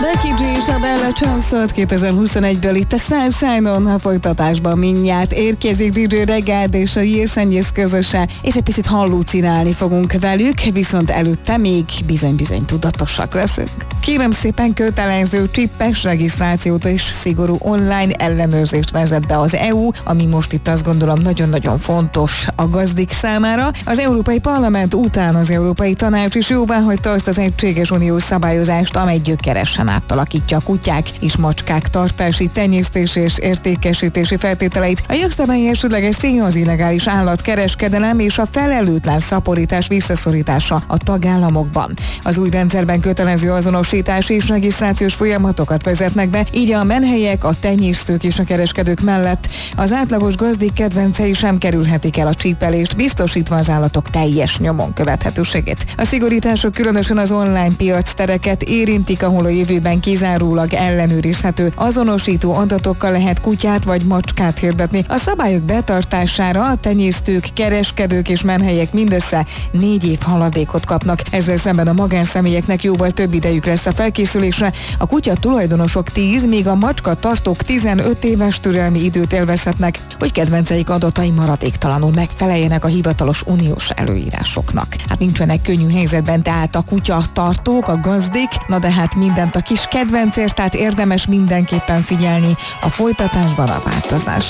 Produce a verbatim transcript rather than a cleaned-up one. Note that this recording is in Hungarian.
Becky G és a Bella Ciao kétezer-huszonegyből itt a Sunshine-on, a folytatásban mindjárt érkezik dé dzsé Regard és a Years and Years közösen, és egy picit hallucinálni fogunk velük, viszont előtte még bizony-bizony tudatosak leszünk. Kérem szépen, kötelező csippes regisztrációt és szigorú online ellenőrzést vezet be az é u, ami most itt azt gondolom nagyon-nagyon fontos a gazdik számára. Az Európai Parlament után az Európai Tanács is jóváhagyta azt az egységes uniós szabályozást, amely gyökeresen átalakítja a kutyák és macskák tartási, tenyésztési és értékesítési feltételeit. A jogszabály elsődleges célja az illegális állatkereskedelem és a felelőtlen szaporítás visszaszorítása a tagállamokban. Az új rendszerben kötelező azonosítás és regisztrációs folyamatokat vezetnek be, így a menhelyek, a tenyésztők és a kereskedők mellett az átlagos gazdik kedvencei sem kerülhetik el a csípelést, biztosítva az állatok teljes nyomon követhetőségét. A szigorítások különösen az online piactereket érintik, ahol a jövőben kizárólag ellenőrizhető azonosító adatokkal lehet kutyát vagy macskát hirdetni. A szabályok betartására a tenyésztők, kereskedők és menhelyek mindössze négy év haladékot kapnak. Ezzel szemben a magánszemélyeknek jóval több idejük lesz a felkészülésre. A kutya tulajdonosok tíz, míg a macska tartók tizenöt éves türelmi időt élvezhetnek, hogy kedvenceik adatai maradéktalanul megfeleljenek a hivatalos uniós előírásoknak. Hát nincsenek könnyű helyzetben tehát a kutya tartók, a gazdik, na de hát mindent a kis kedvencért, tehát érdemes mindenképpen figyelni a folytatásban a változás.